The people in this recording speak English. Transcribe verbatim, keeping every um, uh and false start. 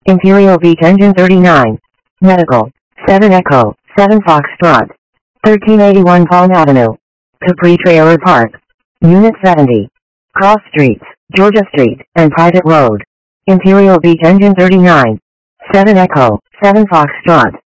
Imperial Beach Engine thirty-nine. Medical. seven Echo, seven Foxtrot. thirteen eighty-one Palm Avenue. Capri Trailer Park. Unit seventy. Cross Streets, Georgia Street, and Private Road. Imperial Beach Engine thirty-nine. seven Echo, seven Foxtrot.